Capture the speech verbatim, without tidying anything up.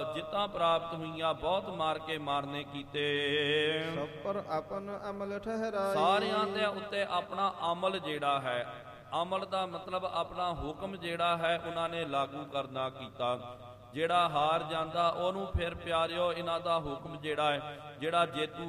ਜਿੱਤਾਂ ਪ੍ਰਾਪਤ ਹੋਈਆਂ ਬਹੁਤ ਮਾਰ ਕੇ ਮਾਰਨੇ ਕੀਤੇ। ਸਭ ਪਰ ਆਪਨ ਅਮਲ ਠਹਿਰਾਈ। ਸਾਰਿਆਂ ਦੇ ਉੱਤੇ ਆਪਣਾ ਅਮਲ ਜਿਹੜਾ ਹੈ, ਅਮਲ ਦਾ ਮਤਲਬ ਆਪਣਾ ਹੁਕਮ ਜਿਹੜਾ ਹੈ ਉਹਨਾਂ ਨੇ ਲਾਗੂ ਕਰਨਾ ਕੀਤਾ। ਜਿਹੜਾ ਹਾਰ ਜਾਂਦਾ ਉਹਨੂੰ ਫਿਰ ਪਿਆਰਿਓ ਇਹਨਾਂ ਦਾ ਹੁਕਮ ਜਿਹੜਾ ਹੈ, ਜਿਹੜਾ ਜੇਤੂ